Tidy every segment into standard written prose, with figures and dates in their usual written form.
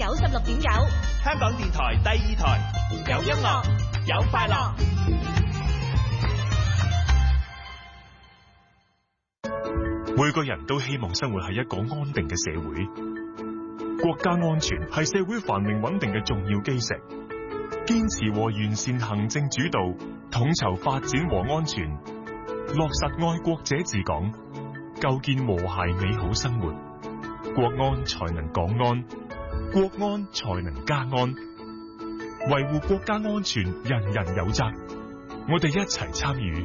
96.9， 香港電台第2台，有音樂，有快樂。 每個人都希望生活喺一個安定嘅社會，國家安全係社會繁榮穩定嘅重要基石。堅持和完善行政主導，統籌發展和安全，落實愛國者治港，構建和諧美好生活，國安才能港安，國安才能家安。維護國家安全，人人有責，我哋一齊參與。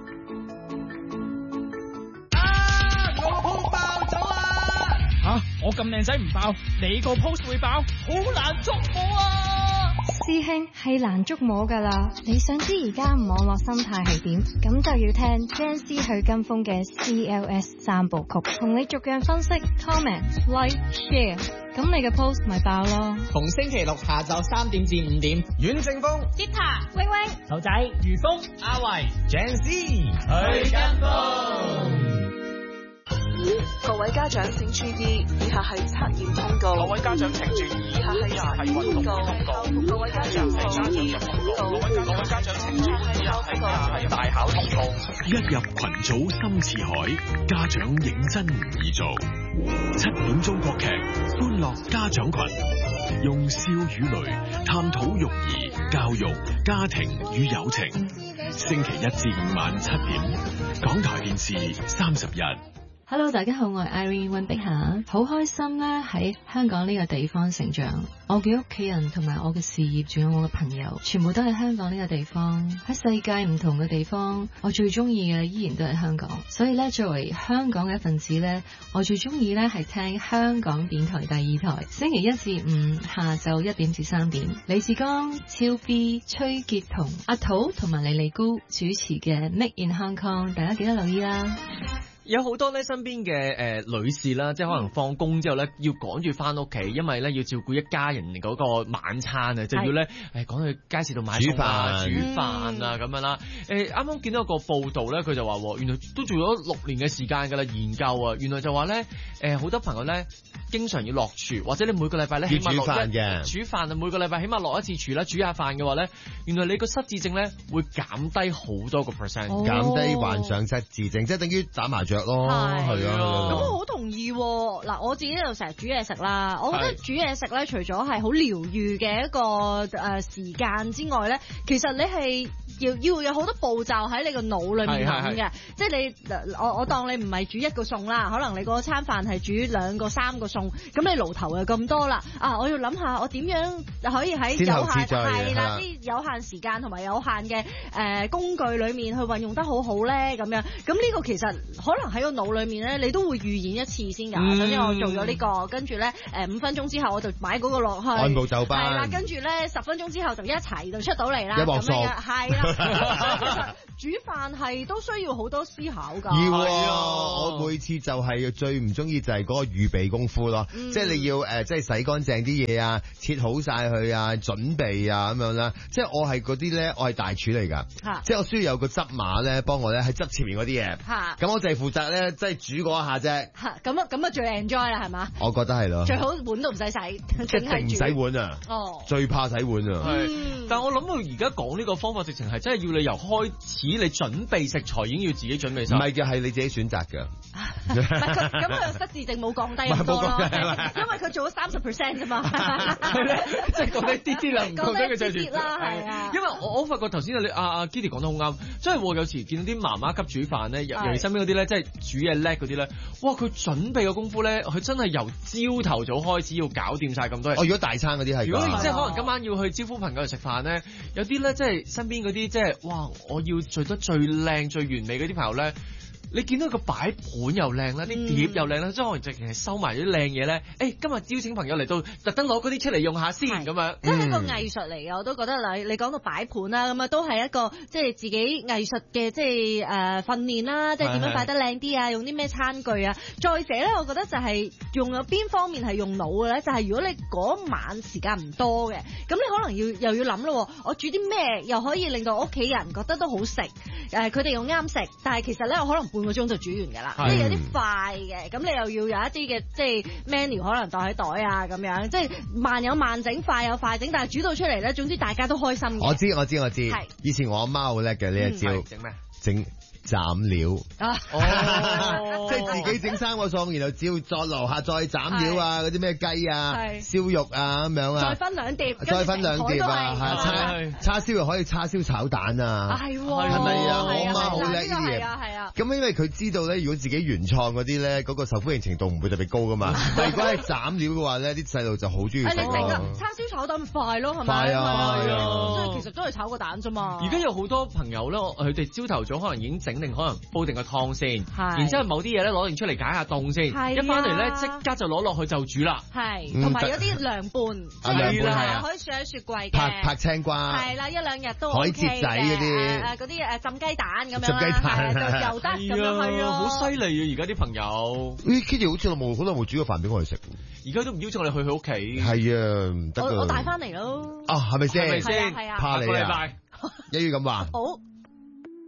我咁靚仔唔爆，你個 post 會爆，好難捉摸啊！ 師兄係難捉摸噶啦，你想知而家網絡生態係點？咁就要聽 Gen Z 許金峰嘅 CLS 3部曲，同你逐樣分析 comment、like、share， 咁你嘅 post 咪爆咯。 逢星期六下晝3點至5點，阮正峰、 Gita、威威、 頭仔、如峰、阿維、 Gen Z 許金峰。 各位家長請注意，以下係測驗通告。 各位家長請注意， 以下係運動通告。各位家長請注意，各位家長請注意，以下係大考通告。 一入群組深似海，家長認真唔易做。7點鐘國劇，歡樂家長群，用笑與淚探討育兒、教育、家庭與友情。星期1至5晚7點，港台電視31。 Hello， 大家好，我係 Irene 溫碧霞，好開心咧喺香港呢個地方成長。我嘅屋企人同埋我嘅事業，仲有我嘅朋友，全部都喺香港呢個地方。喺世界唔同嘅地方，我最中意嘅依然都係香港。所以咧，作為香港嘅一份子咧，我最中意咧係聽香港電台第2台，星期1至5下晝1點至3點，李志剛、超 B、崔潔彤、阿土同埋莉莉姑主持嘅 Make in Hong Kong， 大家記得留意啦。 有好多咧身邊嘅女士啦，即係可能放工之後咧要趕住翻屋企，因為咧要照顧一家人嗰個晚餐啊，就要咧趕去街市度買餸啊、煮飯啊咁樣啦。啱啱見到一個報道咧，佢就話原來都做咗6年嘅時間㗎啦，研究啊，原來就話咧好多朋友咧經常要落廚，或者你每個禮拜咧起碼落煮飯啊，每個禮拜起碼落一次廚啦，煮下飯嘅話咧，原來你個失智症咧會減低好多個 percent， 減低患上失智症，即係等於打麻雀咯，係啊。 咁我好同意喎。嗱，我自己就成日煮嘢食啦，我覺得煮嘢食咧，除咗係好療愈嘅一個時間之外咧，其實你係要有好多步驟喺你個腦裏面諗嘅，即係你我當你唔係煮一個餸啦，可能你嗰餐飯係煮2個3個餸，咁你爐頭又咁多啦，我要諗下我點樣可以喺有限係啦啲有限時間同埋有限嘅工具裏面去運用得好好咧，咁樣咁呢個其實可能喺個腦裏面咧，你都會預演一次先㗎。首先我做咗呢個，跟住咧5分鐘之後我就買嗰個落去， 按部就班。係啦，跟住咧10分鐘之後就一齊就出到嚟啦， 一鑊餸係啦。其實煮飯係都需要好多思考㗎。 我每次就係最唔中意就係嗰個預備功夫咯，即係你要即係洗乾淨啲嘢啊，切好晒佢啊，準備啊咁樣啦。即係我係嗰啲咧，我係大廚嚟㗎，即係我需要有個執馬咧幫我咧喺執前面嗰啲嘢。咁我就係負責咧，即係煮嗰一下啫。 咁啊最 enjoy 啦，係嘛？ 我覺得係咯。 最好碗都唔使洗，淨係唔洗碗啊！最怕洗碗啊！ 但係我諗到而家講呢個方法，直情係真係要你由開始你準備食材已經要自己準備晒。 唔係嘅，係你自己選擇㗎。 咁佢失智症冇降低咁多咯，因為佢做咗30% 啫嘛。 係咧，即係降低啲啦，唔降低佢就係啦，係啊。因為我發覺頭先阿 Kitty 講得好啱，真係有時見到啲媽媽級煮飯咧，尤其身邊嗰啲咧，即係煮嘢叻嗰啲咧，哇！佢準備嘅功夫咧，佢真係由朝頭早開始要搞掂晒咁多嘢。 如果大餐嗰啲係， 如果即係可能今晚要去招呼朋友嚟食飯咧，有啲咧即係身邊嗰啲即係哇，我要做得最靚最完美嗰啲朋友咧。你見到個擺盤又靚啦，啲碟又靚啦，即係可能直情係收埋啲靚嘢咧。今日邀請朋友嚟到，特登攞嗰啲出嚟用下先咁樣。 即係一個藝術嚟嘅，我都覺得你講到擺盤啦，咁啊都係一個即係自己藝術嘅即係訓練啦，即係點樣擺得靚啲啊，用啲咩餐具啊。再者咧，我覺得就係用咗邊方面係用腦嘅咧，就係如果你嗰晚時間唔多嘅，咁你可能又要諗咯，我煮啲咩又可以令到屋企人覺得都好食，佢哋又啱食，但係其實咧我可能半個鐘就煮完㗎啦。即係有啲快嘅，咁你又要有一啲嘅即係 menu 可能袋喺袋啊咁樣，即係慢有慢整，快有快整，但係煮到出嚟咧，總之大家都開心嘅。 我知。以前我阿媽好叻嘅呢一招。 整咩？ 整斬料即係自己整3個餸，然後只要再樓下再斬料啊，嗰啲咩雞啊、燒肉啊咁樣啊， 再分兩碟啊，叉燒又可以叉燒炒蛋啊，係咪啊？我阿媽好叻呢啲嘢， 係啊。 咁因為佢知道咧，如果自己原創嗰啲咧，嗰個受歡迎程度唔會特別高噶嘛。但如果係斬料嘅話咧，啲細路就好中意食咯。 叉燒炒蛋快咯，係咪？ 快啊！ 所以其實都係炒個蛋啫嘛。 而家有好多朋友咧，佢哋朝頭早可能已經整定，可能煲定個湯先，然之後某啲嘢咧攞定出嚟解下凍先，一翻嚟咧即刻就攞落去就煮啦。 係，同埋有啲涼拌，係啦，可以雪喺雪櫃嘅。 拍青瓜。係啦，1-2日都海蜇仔嗰啲， 嗰啲浸雞蛋咁樣。 浸雞蛋就又得咁樣，係啊， 好犀利啊！而家啲朋友 ，Kitty 好似好耐冇煮過飯俾我哋食。 而家都唔邀請我哋去佢屋企。 係啊，唔得我帶翻嚟咯。 啊，係咪先？ 係咪先？ 係啊， 怕你啊！一於咁話。 好。